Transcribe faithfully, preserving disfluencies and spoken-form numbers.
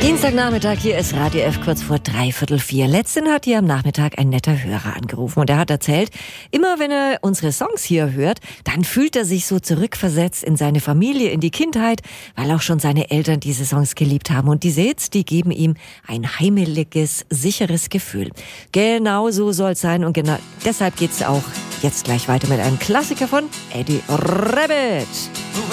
Dienstagnachmittag, hier ist Radio F kurz vor dreiviertel vier. Letztens hat hier am Nachmittag ein netter Hörer angerufen und er hat erzählt, immer wenn er unsere Songs hier hört, dann fühlt er sich so zurückversetzt in seine Familie, in die Kindheit, weil auch schon seine Eltern diese Songs geliebt haben. Und diese Hits, die geben ihm ein heimeliges, sicheres Gefühl. Genau so soll es sein und genau deshalb geht's auch jetzt gleich weiter mit einem Klassiker von Eddie Rabbitt.